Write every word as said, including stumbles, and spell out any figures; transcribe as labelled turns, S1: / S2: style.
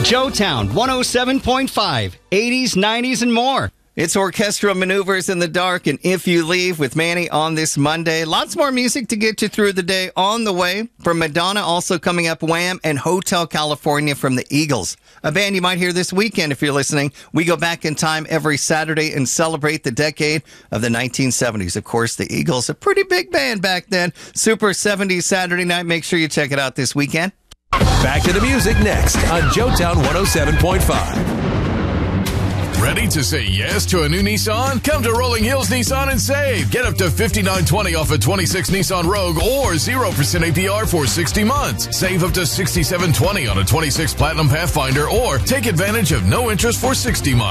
S1: Joetown one oh seven point five, eighties, nineties, and more.
S2: It's Orchestral Maneuvers in the Dark and If You Leave with Manny on this Monday. Lots more music to get you through the day on the way. From Madonna, also coming up, Wham! And Hotel California from the Eagles. A band you might hear this weekend if you're listening. We go back in time every Saturday and celebrate the decade of the nineteen seventies. Of course, the Eagles, a pretty big band back then. Super seventies Saturday night. Make sure you check it out this weekend.
S3: Back to the music next on Joetown one oh seven point five.
S4: Ready to say yes to a new Nissan? Come to Rolling Hills Nissan and save. Get up to fifty-nine twenty off a twenty-six Nissan Rogue or zero percent A P R for sixty months. Save up to sixty-seven twenty on a twenty-six Platinum Pathfinder or take advantage of no interest for sixty months.